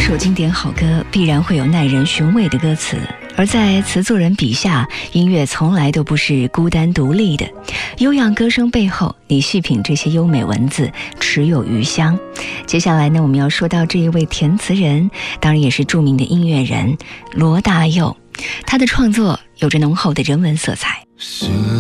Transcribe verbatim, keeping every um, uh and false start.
首经典好歌必然会有耐人寻味的歌词，而在词作人笔下，音乐从来都不是孤单独立的。悠扬歌声背后，你细品这些优美文字，持有余香。接下来呢，我们要说到这一位填词人，当然也是著名的音乐人罗大佑。他的创作有着浓厚的人文色彩。